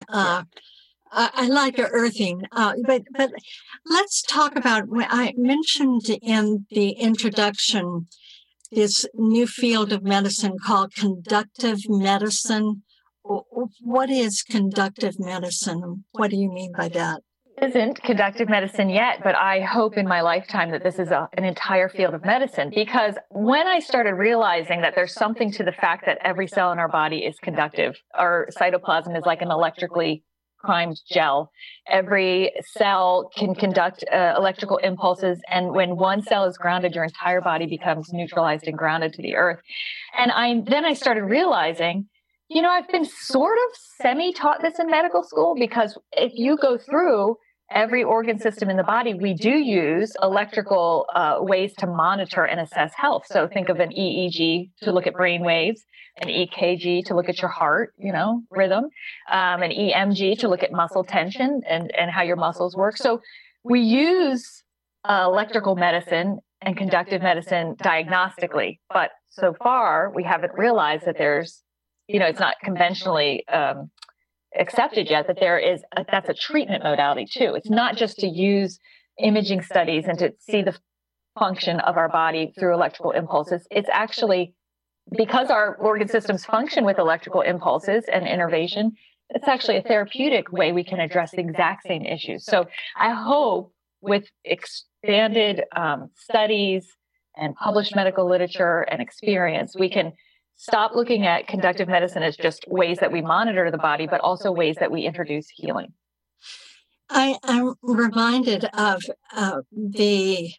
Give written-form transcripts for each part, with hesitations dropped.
I like earthing, but let's talk about what I mentioned in the introduction, this new field of medicine called conductive medicine. What is conductive medicine? What do you mean by that? Isn't conductive medicine yet, but I hope in my lifetime that this is an entire field of medicine, because when I started realizing that there's something to the fact that every cell in our body is conductive, our cytoplasm is like an electrically primed gel. Every cell can conduct electrical impulses, and when one cell is grounded, your entire body becomes neutralized and grounded to the earth. And I started realizing, I've been sort of semi-taught this in medical school, because if you go through every organ system in the body, we do use electrical ways to monitor and assess health. So think of an EEG to look at brain waves, an EKG to look at your heart, rhythm, an EMG to look at muscle tension and how your muscles work. So we use electrical medicine and conductive medicine diagnostically, but so far we haven't realized that there's, it's not conventionally accepted yet, that that's a treatment modality too. It's not just to use imaging studies and to see the function of our body through electrical impulses. It's actually, because our organ systems function with electrical impulses and innervation, it's actually a therapeutic way we can address the exact same issues. So I hope with expanded studies and published medical literature and experience, we can stop looking at conductive medicine as just ways that we monitor the body, but also ways that we introduce healing. I'm reminded of the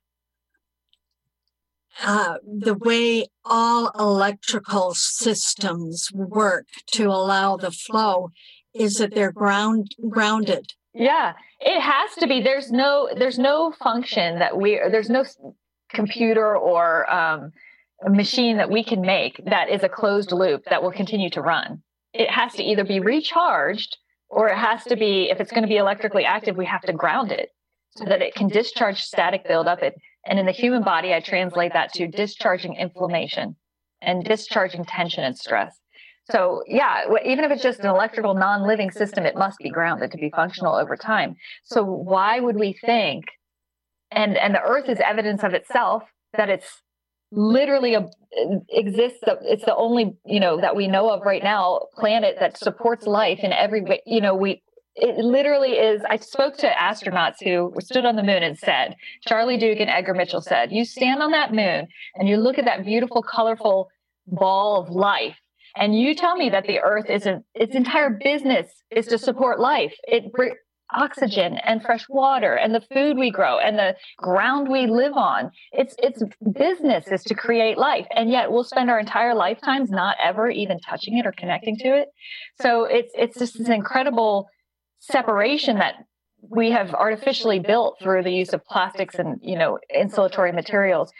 way all electrical systems work to allow the flow is that they're grounded. Yeah, it has to be. There's no function there's no computer or a machine that we can make that is a closed loop that will continue to run. It has to either be recharged, or it has to be, if it's going to be electrically active, we have to ground it so that it can discharge static buildup. And in the human body, I translate that to discharging inflammation and discharging tension and stress. So yeah, even if it's just an electrical non-living system, it must be grounded to be functional over time. So why would we think, and the earth is evidence of itself, that it's literally exists. It's the only, that we know of right now, planet that supports life in every way. It literally is. I spoke to astronauts who stood on the moon and said, Charlie Duke and Edgar Mitchell said, you stand on that moon and you look at that beautiful, colorful ball of life, and you tell me that the earth isn't, its entire business is to support life. It brings oxygen and fresh water and the food we grow and the ground we live on. Its business is to create life. And yet we'll spend our entire lifetimes not ever even touching it or connecting to it. So it's just this incredible separation that we have artificially built through the use of plastics and, insulatory materials.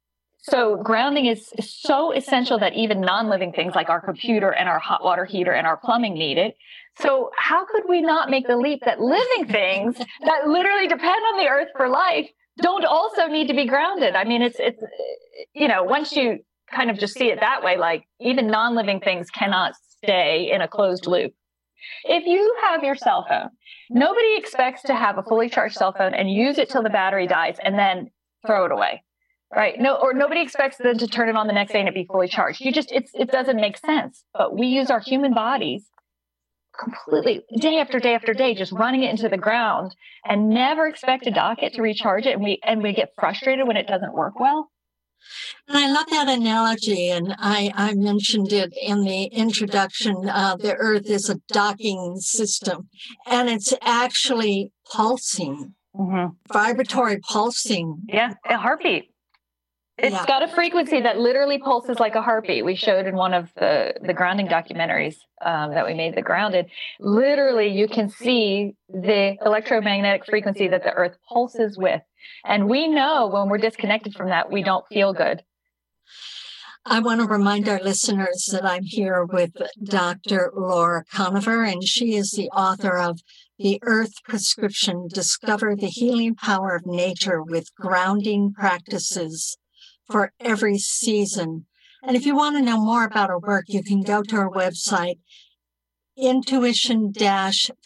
So grounding is so essential that even non-living things like our computer and our hot water heater and our plumbing need it. So how could we not make the leap that living things that literally depend on the earth for life don't also need to be grounded? I mean, it's once you kind of just see it that way, like even non-living things cannot stay in a closed loop. If you have your cell phone, nobody expects to have a fully charged cell phone and use it till the battery dies and then throw it away. Right. No, or nobody expects them to turn it on the next day and it be fully charged. It doesn't make sense. But we use our human bodies completely day after day after day, just running it into the ground and never expect a docket to recharge it. And we get frustrated when it doesn't work well. And I love that analogy. And I mentioned it in the introduction. The earth is a docking system, and it's actually pulsing, vibratory pulsing. Yeah, a heartbeat. It's got a frequency that literally pulses like a heartbeat. We showed in one of the grounding documentaries that we made, The Grounded. Literally, you can see the electromagnetic frequency that the earth pulses with. And we know when we're disconnected from that, we don't feel good. I want to remind our listeners that I'm here with Dr. Laura Conover, and she is the author of The Earth Prescription, Discover the Healing Power of Nature with Grounding Practices for Every Season. And if you want to know more about her work, you can go to her website, intuition